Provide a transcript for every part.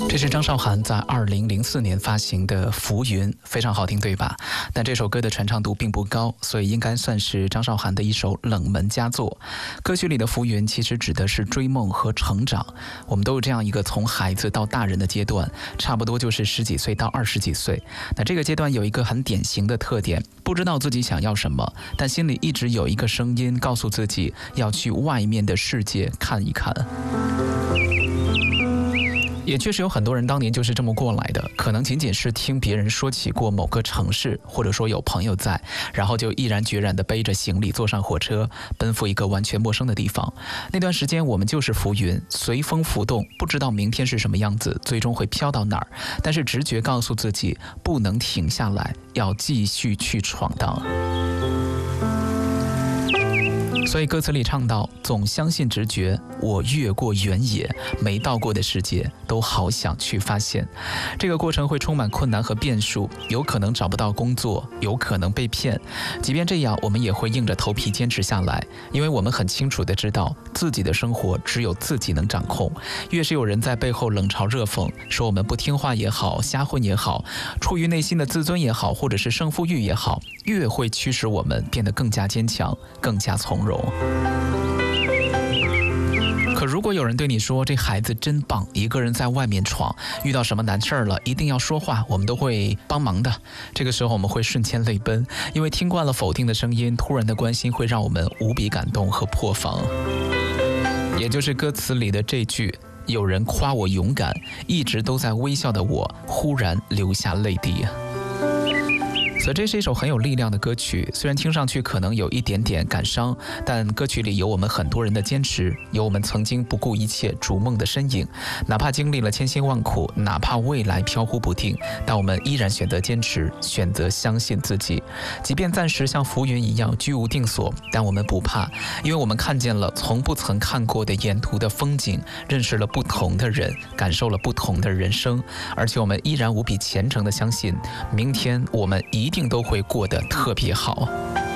这是张韶涵在2004年发行的《浮云》，非常好听，对吧？但这首歌的传唱度并不高，所以应该算是张韶涵的一首冷门佳作。歌曲里的浮云其实指的是追梦和成长，我们都有这样一个从孩子到大人的阶段，差不多就是10几岁到20几岁。那这个阶段有一个很典型的特点，不知道自己想要什么，但心里一直有一个声音告诉自己要去外面的世界看一看。也确实有很多人当年就是这么过来的，可能仅仅是听别人说起过某个城市，或者说有朋友在，然后就毅然决然地背着行李坐上火车，奔赴一个完全陌生的地方。那段时间我们就是浮云，随风浮动，不知道明天是什么样子，最终会飘到哪儿，但是直觉告诉自己不能停下来，要继续去闯荡。所以歌词里唱到，总相信直觉，我越过原野，没到过的世界都好想去发现。这个过程会充满困难和变数，有可能找不到工作，有可能被骗，即便这样我们也会硬着头皮坚持下来，因为我们很清楚地知道自己的生活只有自己能掌控。越是有人在背后冷嘲热讽，说我们不听话也好，瞎混也好，出于内心的自尊也好，或者是胜负欲也好，越会驱使我们变得更加坚强，更加从容。可如果有人对你说，这孩子真棒，一个人在外面闯，遇到什么难事儿了一定要说话，我们都会帮忙的。这个时候我们会瞬间泪奔，因为听惯了否定的声音，突然的关心会让我们无比感动和破防。也就是歌词里的这句，有人夸我勇敢，一直都在微笑的我忽然流下泪滴。所以这是一首很有力量的歌曲，虽然听上去可能有一点点感伤，但歌曲里有我们很多人的坚持，有我们曾经不顾一切逐梦的身影，哪怕经历了千辛万苦，哪怕未来飘忽不定，但我们依然选择坚持，选择相信自己。即便暂时像浮云一样居无定所，但我们不怕，因为我们看见了从不曾看过的沿途的风景，认识了不同的人，感受了不同的人生，而且我们依然无比虔诚地相信，明天我们一定都会过得特别好。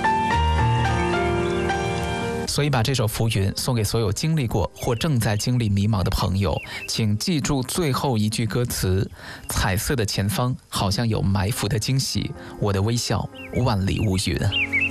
所以把这首《浮云》送给所有经历过或正在经历迷茫的朋友，请记住最后一句歌词：彩色的前方好像有埋伏的惊喜，我的微笑万里无云。